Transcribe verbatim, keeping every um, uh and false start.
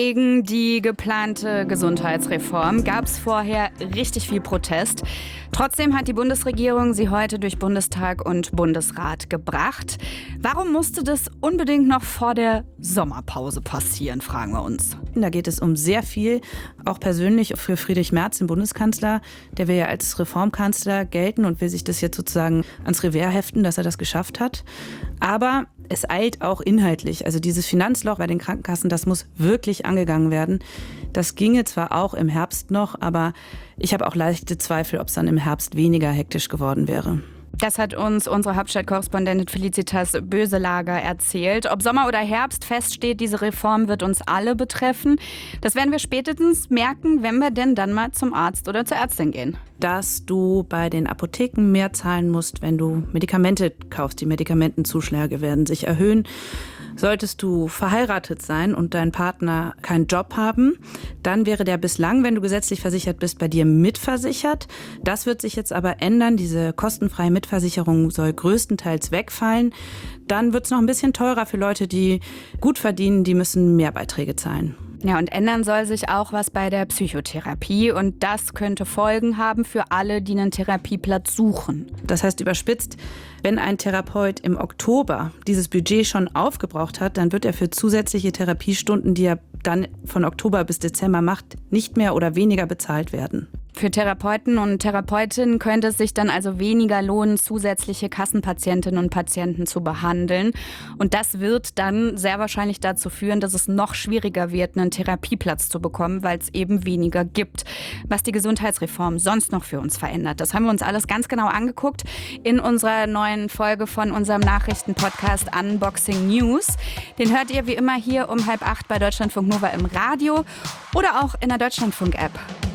Gegen die geplante Gesundheitsreform gab es vorher richtig viel Protest. Trotzdem hat die Bundesregierung sie heute durch Bundestag und Bundesrat gebracht. Warum musste das unbedingt noch vor der Sommerpause passieren, fragen wir uns. Da geht es um sehr viel, auch persönlich für Friedrich Merz, den Bundeskanzler. Der will ja als Reformkanzler gelten und will sich das jetzt sozusagen ans Revers heften, dass er das geschafft hat. Aber es eilt auch inhaltlich. Also dieses Finanzloch bei den Krankenkassen, das muss wirklich angegangen werden. Das ginge zwar auch im Herbst noch, aber ich habe auch leichte Zweifel, ob es dann im Herbst weniger hektisch geworden wäre. Das hat uns unsere Hauptstadtkorrespondentin Felicitas Böselager erzählt. Ob Sommer oder Herbst feststeht, diese Reform wird uns alle betreffen. Das werden wir spätestens merken, wenn wir denn dann mal zum Arzt oder zur Ärztin gehen. Dass du bei den Apotheken mehr zahlen musst, wenn du Medikamente kaufst. Die Medikamentenzuschläge werden sich erhöhen. Solltest du verheiratet sein und dein Partner keinen Job haben, dann wäre der bislang, wenn du gesetzlich versichert bist, bei dir mitversichert. Das wird sich jetzt aber ändern. Diese kostenfreie Mitversicherung soll größtenteils wegfallen. Dann wird es noch ein bisschen teurer für Leute, die gut verdienen. Die müssen mehr Beiträge zahlen. Ja, und ändern soll sich auch was bei der Psychotherapie. Und das könnte Folgen haben für alle, die einen Therapieplatz suchen. Das heißt überspitzt, wenn ein Therapeut im Oktober dieses Budget schon aufgebraucht hat, dann wird er für zusätzliche Therapiestunden, die er dann von Oktober bis Dezember macht, nicht mehr oder weniger bezahlt werden. Für Therapeuten und Therapeutinnen könnte es sich dann also weniger lohnen, zusätzliche Kassenpatientinnen und Patienten zu behandeln. Und das wird dann sehr wahrscheinlich dazu führen, dass es noch schwieriger wird, einen Therapieplatz zu bekommen, weil es eben weniger gibt. Was die Gesundheitsreform sonst noch für uns verändert, das haben wir uns alles ganz genau angeguckt in unserer neuen Folge von unserem Nachrichtenpodcast Unboxing News. Den hört ihr wie immer hier um halb acht bei Deutschlandfunk Nova im Radio oder auch in der Deutschlandfunk-App.